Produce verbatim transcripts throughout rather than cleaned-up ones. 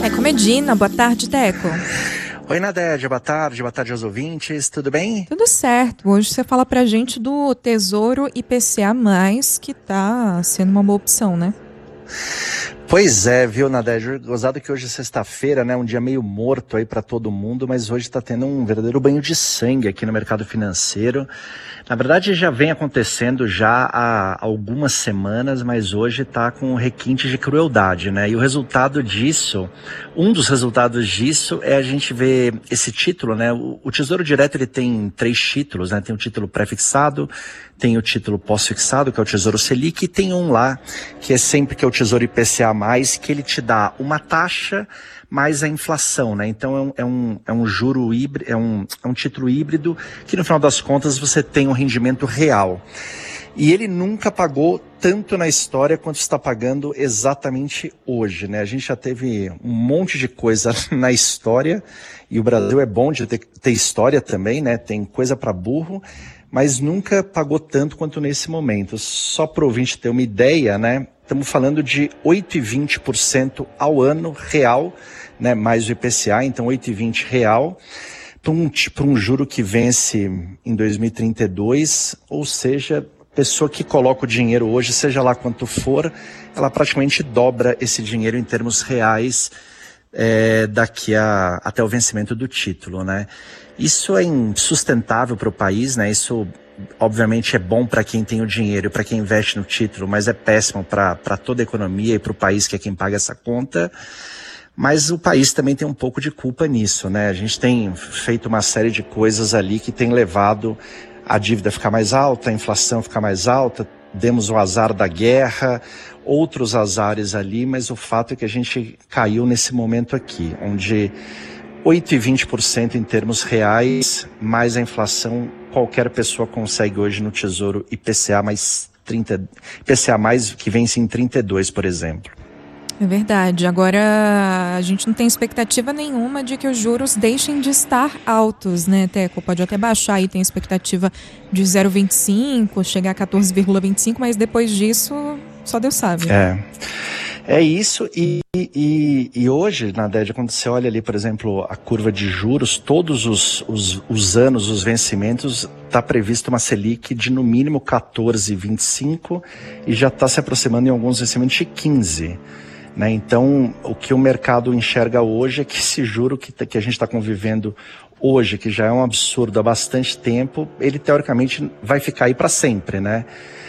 Teco Medina, boa tarde, Teco. Oi, Nadege, boa tarde, boa tarde aos ouvintes, tudo bem? Tudo certo, hoje você fala pra gente do Tesouro I P C A mais, que tá sendo uma boa opção, né? Pois é, viu, Nadege, gozado que hoje é sexta-feira, né, um dia meio morto aí pra todo mundo, mas hoje tá tendo um verdadeiro banho de sangue aqui no mercado financeiro. Na verdade já vem acontecendo já há algumas semanas, mas hoje tá com requinte de crueldade, né, e o resultado disso, um dos resultados disso é a gente ver esse título, né, o, o Tesouro Direto ele tem três títulos, né, tem o título pré-fixado, tem o título pós-fixado, que é o Tesouro Selic, e tem um lá, que é sempre que é o Tesouro I P C A mais, que ele te dá uma taxa mais a inflação, né? Então é um, é um, é um juro híbrido, é um, é um título híbrido que no final das contas você tem um rendimento real. E ele nunca pagou tanto na história quanto está pagando exatamente hoje, né? A gente já teve um monte de coisa na história, e o Brasil é bom de ter, ter história também, né? Tem coisa para burro, mas nunca pagou tanto quanto nesse momento. Só para o ouvinte ter uma ideia, né? Estamos falando de oito vírgula vinte por cento ao ano real, né? Mais o I P C A, então oito vírgula vinte por cento real, para um, para um juro que vence em dois mil e trinta e dois, ou seja, pessoa que coloca o dinheiro hoje, seja lá quanto for, ela praticamente dobra esse dinheiro em termos reais é, daqui a, até o vencimento do título, né? Isso é insustentável para o país, né? Isso obviamente é bom para quem tem o dinheiro, para quem investe no título, mas é péssimo para toda a economia e para o país, que é quem paga essa conta. Mas o país também tem um pouco de culpa nisso, né? A gente tem feito uma série de coisas ali que tem levado a dívida a ficar mais alta, a inflação a ficar mais alta, demos o azar da guerra, outros azares ali, mas o fato é que a gente caiu nesse momento aqui, onde oito vírgula vinte por cento em termos reais, mais a inflação, qualquer pessoa consegue hoje no Tesouro I P C A mais trinta, I P C A mais que vence em trinta e dois, por exemplo. É verdade. Agora, a gente não tem expectativa nenhuma de que os juros deixem de estar altos, né, Teco? Pode até baixar aí, tem expectativa de zero vírgula vinte e cinco, chegar a quatorze vírgula vinte e cinco, mas depois disso, só Deus sabe. É. É isso, e, e, e hoje, Nadege, quando você olha ali, por exemplo, a curva de juros, todos os, os, os anos, os vencimentos, está previsto uma Selic de no mínimo quatorze vírgula vinte e cinco e já está se aproximando em alguns vencimentos de quinze. Né? Então, o que o mercado enxerga hoje é que esse juro que, que a gente está convivendo hoje, que já é um absurdo há bastante tempo, ele teoricamente vai ficar aí para sempre, né?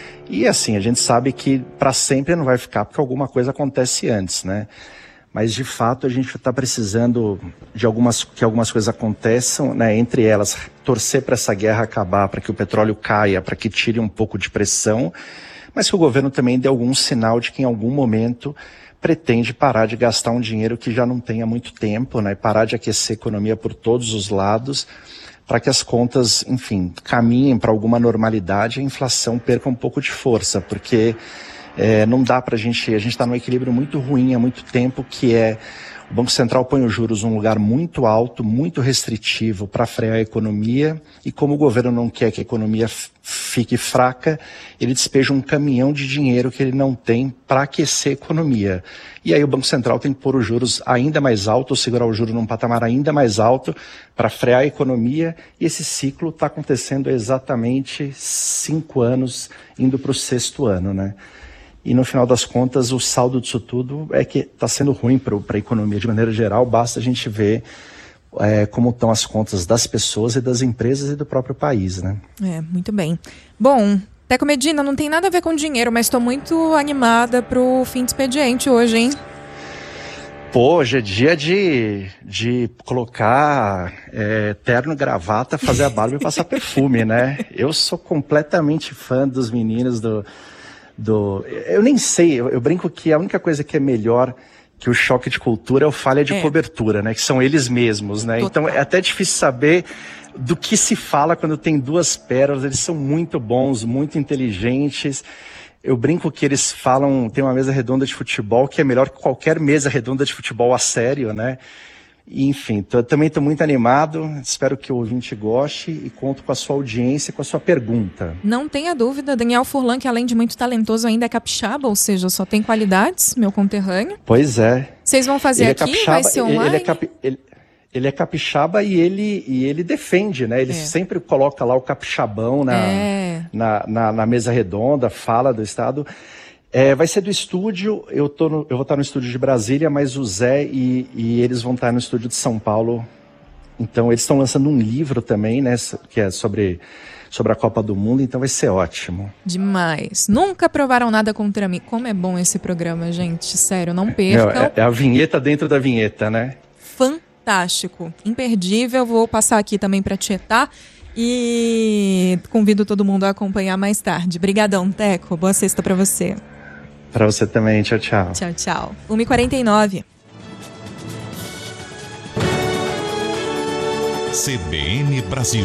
E assim, a gente sabe que para sempre não vai ficar, porque alguma coisa acontece antes, né? Mas de fato a gente está precisando de algumas, que algumas coisas aconteçam, né? Entre elas, torcer para essa guerra acabar, para que o petróleo caia, para que tire um pouco de pressão, mas que o governo também dê algum sinal de que em algum momento pretende parar de gastar um dinheiro que já não tem há muito tempo, né? Parar de aquecer a economia por todos os lados, para que as contas, enfim, caminhem para alguma normalidade e a inflação perca um pouco de força, porque é, não dá para a gente, a gente está num equilíbrio muito ruim há muito tempo, que é o Banco Central põe os juros num lugar muito alto, muito restritivo para frear a economia, e como o governo não quer que a economia fique fraca, ele despeja um caminhão de dinheiro que ele não tem para aquecer a economia. E aí o Banco Central tem que pôr os juros ainda mais alto, ou segurar o juro num patamar ainda mais alto para frear a economia, e esse ciclo está acontecendo há exatamente cinco anos, indo para o sexto ano, né? E no final das contas, o saldo disso tudo é que está sendo ruim para a economia de maneira geral. Basta a gente ver é, como estão as contas das pessoas e das empresas e do próprio país, né? É, muito bem. Bom, Teco Medina, não tem nada a ver com dinheiro, mas estou muito animada para o fim de expediente hoje, hein? Pô, hoje é dia de, de colocar é, terno, gravata, fazer a barba e passar perfume, né? Eu sou completamente fã dos meninos do... Do, eu nem sei, eu, eu brinco que a única coisa que é melhor que o choque de cultura é o falha de é. cobertura, né? Que são eles mesmos, né? Total. Então é até difícil saber do que se fala quando tem duas pérolas. Eles são muito bons, muito inteligentes. Eu brinco que eles falam, tem uma mesa redonda de futebol que é melhor que qualquer mesa redonda de futebol a sério, né? E, enfim, tô, também estou muito animado, espero que o ouvinte goste e conto com a sua audiência, com a sua pergunta. Não tenha dúvida, Daniel Furlan, que além de muito talentoso ainda é capixaba, ou seja, só tem qualidades, meu conterrâneo. Pois é. Vocês vão fazer ele aqui? É capixaba, vai ser online? Ele é, capi, ele, ele é capixaba e ele, e ele defende, né? Ele é. sempre coloca lá o capixabão na, é. na, na, na mesa redonda, fala do estado. É, vai ser do estúdio, eu, tô no, eu vou estar no estúdio de Brasília, mas o Zé e, e eles vão estar no estúdio de São Paulo. Então eles estão lançando um livro também, né? Que é sobre, sobre a Copa do Mundo, então vai ser ótimo. Demais. Nunca provaram nada contra mim. Como é bom esse programa, gente. Sério, não percam. É, é a vinheta dentro da vinheta, né? Fantástico. Imperdível. Vou passar aqui também para tietar. E convido todo mundo a acompanhar mais tarde. Obrigadão, Teco. Boa sexta para você. Para você também. Tchau, tchau. Tchau, tchau. uma e quarenta e nove. C B N Brasil.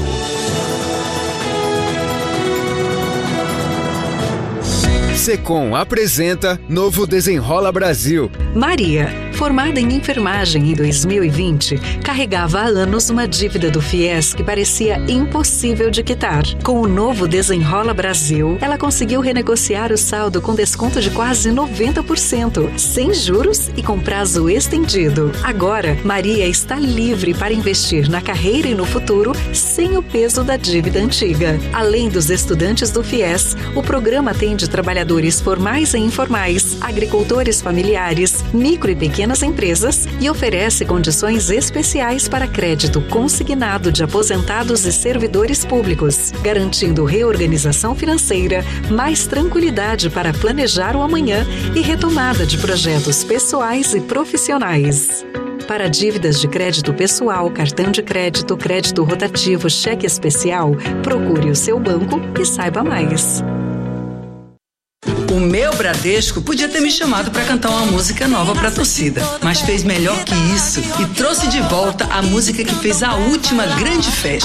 Secom apresenta Novo Desenrola Brasil. Maria, formada em enfermagem em dois mil e vinte, carregava há anos uma dívida do FIES que parecia impossível de quitar. Com o Novo Desenrola Brasil, ela conseguiu renegociar o saldo com desconto de quase noventa por cento, sem juros e com prazo estendido. Agora, Maria está livre para investir na carreira e no futuro sem o peso da dívida antiga. Além dos estudantes do FIES, o programa atende trabalhadores formais e informais, agricultores familiares, micro e pequenas empresas e oferece condições especiais para crédito consignado de aposentados e servidores públicos, garantindo reorganização financeira, mais tranquilidade para planejar o amanhã e retomada de projetos pessoais e profissionais. Para dívidas de crédito pessoal, cartão de crédito, crédito rotativo, cheque especial, procure o seu banco e saiba mais. O meu Bradesco podia ter me chamado para cantar uma música nova para a torcida, mas fez melhor que isso e trouxe de volta a música que fez a última grande festa.